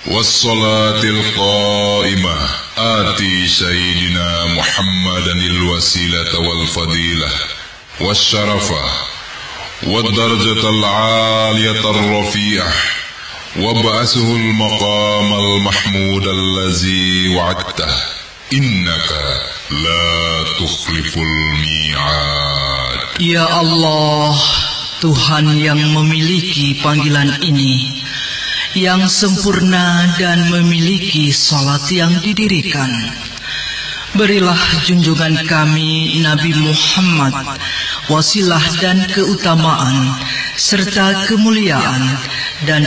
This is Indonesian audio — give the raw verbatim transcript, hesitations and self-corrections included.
والصلاة القائمة آتي سيدنا محمدا الوسيلة والفضيلة والشرفة والدرجة العالية الرفيعة وابعثه المقام المحمود الذي وعدته إنك لا تخلف الميعاد. Ya Allah, Tuhan yang memiliki panggilan ini, yang sempurna dan memiliki salat yang didirikan, berilah junjungan kami Nabi Muhammad wasilah dan keutamaan serta kemuliaan dan